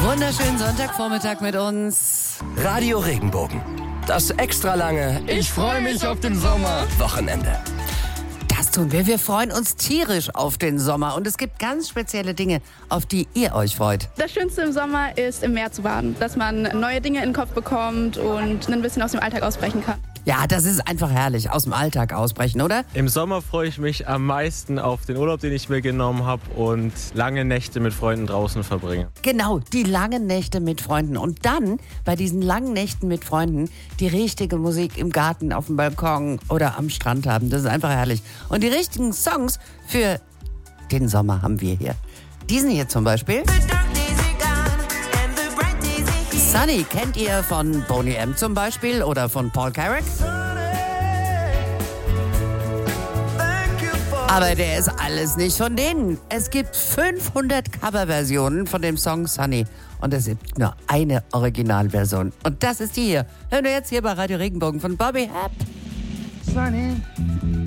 Wunderschönen Sonntagvormittag mit uns. Radio Regenbogen. Das extra lange Ich freue mich auf den Sommer. Wochenende. Das tun wir. Wir freuen uns tierisch auf den Sommer. Und es gibt ganz spezielle Dinge, auf die ihr euch freut. Das Schönste im Sommer ist, im Meer zu baden. Dass man neue Dinge in den Kopf bekommt und ein bisschen aus dem Alltag ausbrechen kann. Ja, das ist einfach herrlich. Aus dem Alltag ausbrechen, oder? Im Sommer freue ich mich am meisten auf den Urlaub, den ich mir genommen habe und lange Nächte mit Freunden draußen verbringe. Genau, die langen Nächte mit Freunden. Und dann bei diesen langen Nächten mit Freunden die richtige Musik im Garten, auf dem Balkon oder am Strand haben. Das ist einfach herrlich. Und die richtigen Songs für den Sommer haben wir hier. Diesen hier zum Beispiel. Sunny kennt ihr von Boney M. zum Beispiel oder von Paul Carrack. Aber der ist alles nicht von denen. Es gibt 500 Coverversionen von dem Song Sunny. Und es gibt nur eine Originalversion. Und das ist die hier. Hören wir jetzt hier bei Radio Regenbogen von Bobby Hap. Sunny,